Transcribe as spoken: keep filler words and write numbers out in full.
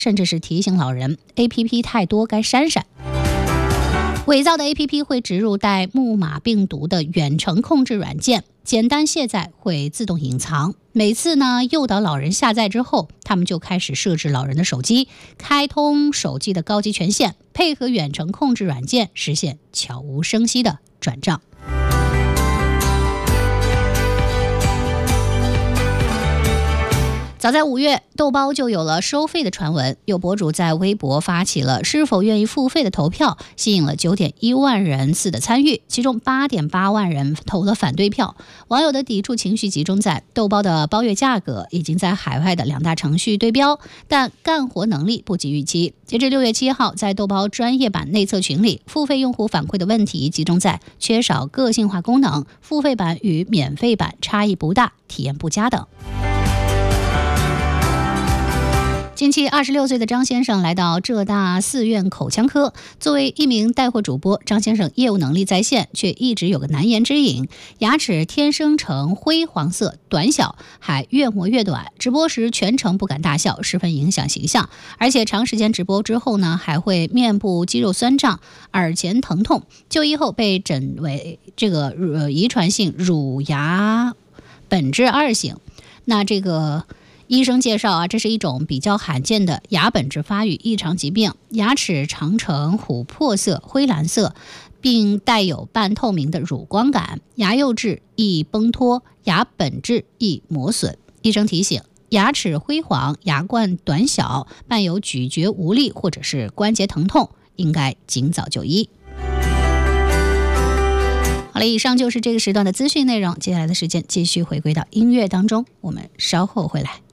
甚至是提醒老人 A P P 太多该删删。伪造的 A P P 会植入带木马病毒的远程控制软件，简单卸载会自动隐藏。每次呢诱导老人下载之后，他们就开始设置老人的手机，开通手机的高级权限，配合远程控制软件，实现悄无声息的转账。早在五月，豆包就有了收费的传闻，有博主在微博发起了是否愿意付费的投票，吸引了 九点一万人次的参与，其中 八点八万人投了反对票。网友的抵触情绪集中在豆包的包月价格已经在海外的两大程序对标，但干活能力不及预期。截至六月七号，在豆包专业版内测群里，付费用户反馈的问题集中在缺少个性化功能、付费版与免费版差异不大、体验不佳等。近期二十六岁的张先生来到浙大四院口腔科，作为一名带货主播，张先生业务能力在线，却一直有个难言之隐，牙齿天生呈灰黄色，短小，还越磨越短，直播时全程不敢大笑，十分影响形象。而且长时间直播之后呢，还会面部肌肉酸胀，耳前疼痛，就医后被诊为这个呃遗传性乳牙本质二型。那这个医生介绍啊，这是一种比较罕见的牙本质发育异常疾病，牙齿常呈琥珀色、灰蓝色，并带有半透明的乳光感，牙釉质易崩脱，牙本质易磨损。医生提醒，牙齿灰黄、牙冠短小，伴有咀嚼无力或者是关节疼痛，应该尽早就医。好了，以上就是这个时段的资讯内容，接下来的时间继续回归到音乐当中，我们稍后回来。